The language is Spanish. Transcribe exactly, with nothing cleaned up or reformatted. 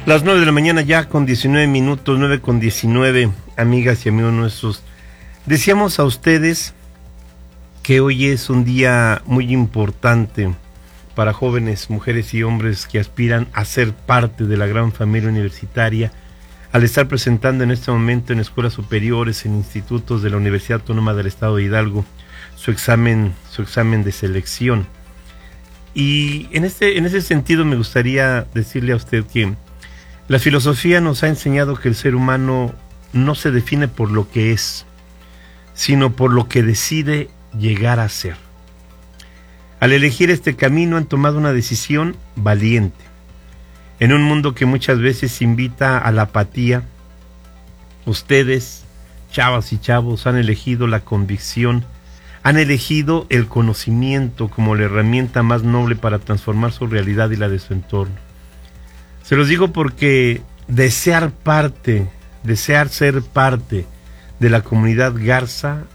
Las nueve de la mañana ya con diecinueve minutos, nueve con diecinueve, amigas y amigos nuestros. Decíamos a ustedes que hoy es un día muy importante para jóvenes, mujeres y hombres que aspiran a ser parte de la gran familia universitaria, al estar presentando en este momento en escuelas superiores, en institutos de la Universidad Autónoma del Estado de Hidalgo, su examen, su examen de selección. Y en este, en ese sentido me gustaría decirle a usted que la filosofía nos ha enseñado que el ser humano no se define por lo que es, sino por lo que decide llegar a ser. Al elegir este camino han tomado una decisión valiente. En un mundo que muchas veces invita a la apatía, ustedes, chavas y chavos, han elegido la convicción, han elegido el conocimiento como la herramienta más noble para transformar su realidad y la de su entorno. Se los digo porque desear parte, desear ser parte de la comunidad Garza